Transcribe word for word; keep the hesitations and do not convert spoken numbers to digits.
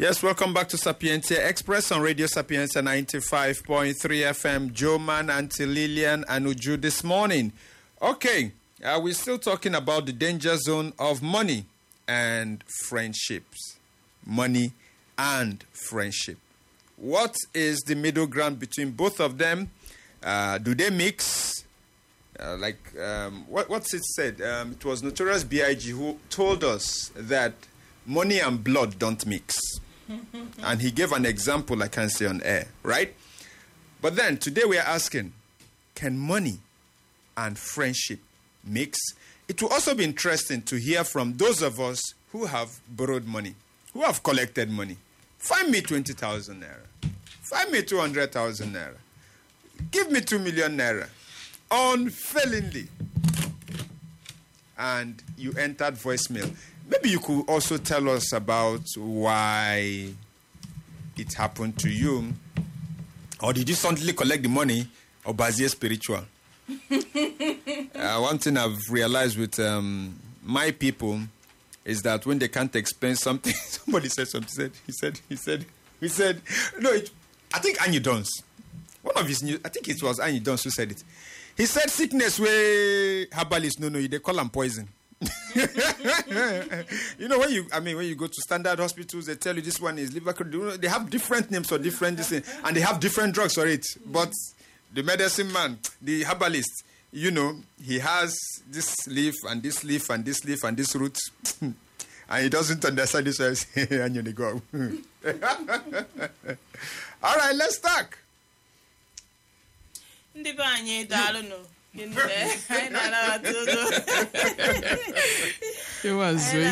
Yes, welcome back to Sapientia Express on Radio Sapientia ninety-five point three F M. Joe Man, Auntie Lillian, and Uju this morning. Okay, uh, we're still talking about the danger zone of money and friendships. Money and friendship. What is the middle ground between both of them? Uh, do they mix? Uh, like, um, what, what's it said? Um, it was Notorious B I G who told us that money and blood don't mix. And he gave an example I can't say on air, right? But then, today we are asking, can money and friendship mix? It will also be interesting to hear from those of us who have borrowed money, who have collected money. Find me twenty thousand naira. Find me two hundred thousand naira. Give me two million naira. Unfailingly. And you entered voicemail. Maybe you could also tell us about why it happened to you. Or did you suddenly collect the money or Bazier spiritual? uh, one thing I've realized with um, my people is that when they can't explain something, somebody said something. Said, he said, he said, he said, no, it, I think Annie Dons. One of his news, I think it was Annie Dons who said it. He said sickness where herbalists, no, no, they call them poison. You know, when you, I mean, when you go to standard hospitals, they tell you this one is liver. They have different names for different this thing, and they have different drugs for it. But the medicine man, the herbalist, you know, he has this leaf and this leaf and this leaf and this root, and he doesn't understand this. And you go. All right, let's talk. It was sweet.